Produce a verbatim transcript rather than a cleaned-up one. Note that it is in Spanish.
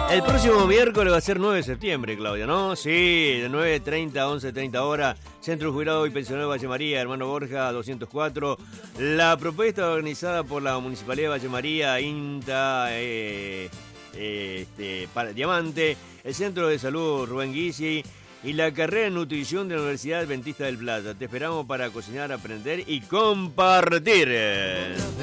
El próximo miércoles va a ser nueve de septiembre, Claudia, ¿no? Sí, de nueve treinta a once treinta horas. Centro Jubilado y Pensionado de Valle María, Hermano Borja, doscientos cuatro. La propuesta organizada por la Municipalidad de Valle María, INTA, eh, eh, este, para Diamante, el Centro de Salud Rubén Guisi y la carrera de nutrición de la Universidad Adventista del Plata. Te esperamos para cocinar, aprender y compartir.